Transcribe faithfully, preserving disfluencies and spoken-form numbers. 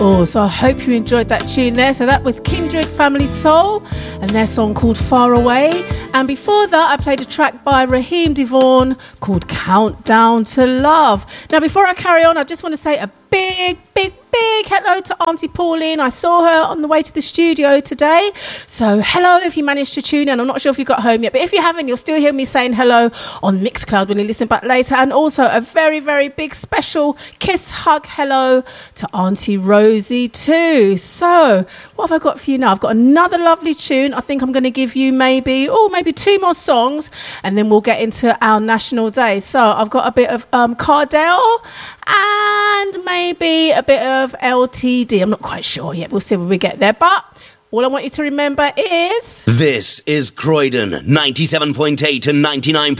Oh, so I hope you enjoyed that tune there. So that was Kindred Family Soul and their song called Far Away. And before that, I played a track by Raheem Devon called Countdown to Love. Now, before I carry on, I just want to say a big, big, big hello to Auntie Pauline. I saw her on the way to the studio today. So hello if you managed to tune in. I'm not sure if you got home yet, but if you haven't, you'll still hear me saying hello on Mixcloud when you listen back later. And also a very, very big special kiss, hug, hello to Auntie Rosie too. So what have I got for you now? I've got another lovely tune. I think I'm going to give you maybe, oh, maybe two more songs and then we'll get into our National Day. So I've got a bit of um, Cardell and maybe a bit of L T D. I'm not quite sure yet. We'll see when we get there. But all I want you to remember is... This is Croydon, ninety-seven point eight and ninety-nine point